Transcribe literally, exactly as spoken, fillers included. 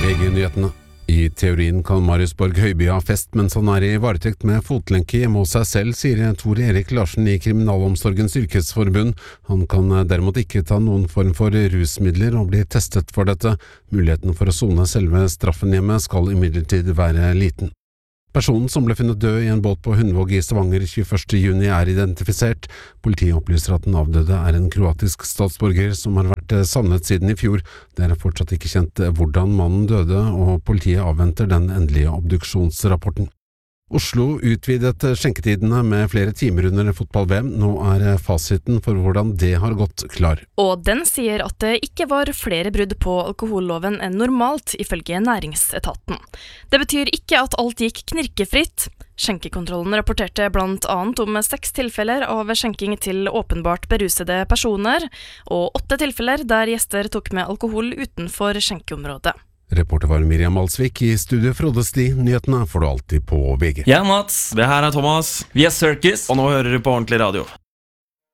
V G-nyhetene. I teorien kan Marius Borg Høiby ha fest mens han er i varetekt med fotlenke hjemme hos seg selv, sier Tor Erik Larsen i Kriminalomsorgens yrkesforbund. Han kan derimot ikke ta noen form for rusmidler og bli testet for dette. Muligheten for å sone selve straffen hjemme skal imidlertid være liten. Personen som ble funnet død i en båt på Hundvåg i Stavanger tjueførste juni er identifisert. Politiet opplyser at den avdøde er en kroatisk statsborger som har vært savnet siden i fjor. Det er fortsatt ikke kjent hvordan mannen døde, og politiet avventer den endelige obduksjonsrapporten. Oslo utvidet skjenketidene med flere timer under fotball-V M. Nå er fasiten for hvordan det har gått klar. Og den sier at det ikke var flere brudd på alkoholloven enn normalt, ifølge næringsetaten. Det betyr ikke at alt gikk knirkefritt. Skjenkekontrollen rapporterte blant annet om seks tilfeller av skjenking til åpenbart berusede personer, og åtte tilfeller der gjester tok med alkohol utenfor skjenkeområdet. Reporter var Miriam Alsvik. I studio Frode Sti. Nyhetene får du alltid på V G. Ja, Mats. Det her er Thomas. Vi er Circus, og nå hører du på ordentlig radio.